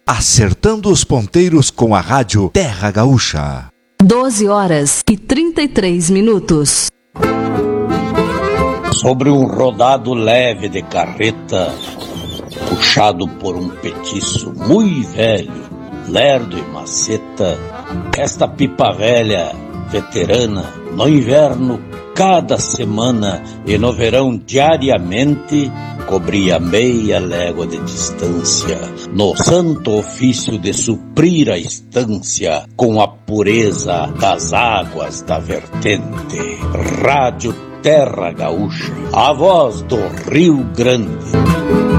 acertando os ponteiros com a rádio Terra Gaúcha. 12h33. Sobre um rodado leve de carreta, puxado por um petiço muito velho, lerdo e maceta, esta pipa velha, veterana, no inverno, cada semana, e no verão, diariamente, cobria meia légua de distância, no santo ofício de suprir a estância com a pureza das águas da vertente. Rádio Terra Gaúcha, a voz do Rio Grande.